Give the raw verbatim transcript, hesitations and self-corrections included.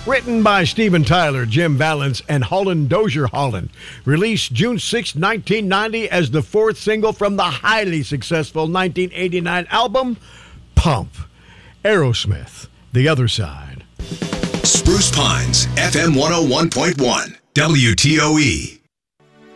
Written by Steven Tyler, Jim Vallance, and Holland Dozier Holland. Released June sixth, nineteen ninety as the fourth single from the highly successful nineteen eighty-nine album, Pump. Aerosmith, The Other Side. Spruce Pines, F M one oh one point one, W T O E.